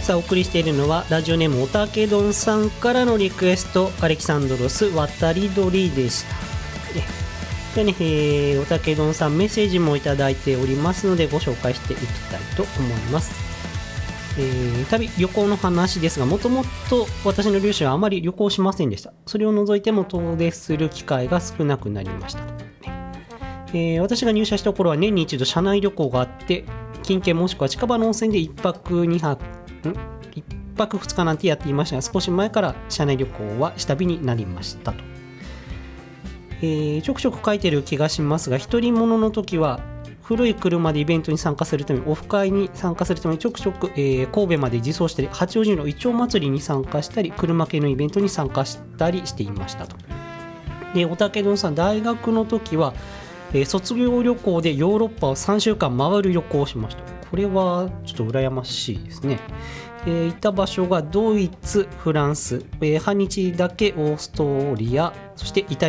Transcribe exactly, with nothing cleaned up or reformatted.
さあお送りしているのはラジオネームおたけどんさんからのリクエスト、アレキサンドロス渡り鳥でした。でね、えー、おたけどんさんメッセージもいただいておりますのでご紹介していきたいと思います。えー、旅旅行の話ですが、もともと私の両親はあまり旅行しませんでした。それを除いても遠出する機会が少なくなりました。えー、私が入社した頃は年に一度社内旅行があって、近県もしくは近場の温泉でいっぱくにはくいっぱくふつかなんてやっていましたが、少し前から社内旅行は下火になりましたと。えー、ちょくちょく書いてる気がしますが、一人者の時は古い車でイベントに参加するため、オフ会に参加するためにちょくちょく、えー、神戸まで自走したり、八王子のイチョウ祭りに参加したり、車系のイベントに参加したりしていましたと。で、おたけどんさん、大学の時は、えー、卒業旅行でヨーロッパをさんしゅうかん回る旅行をしました。これはちょっと羨ましいですね。えー、行った場所がドイツ、フランス、えー、半日だけオーストリア、そしてイタリア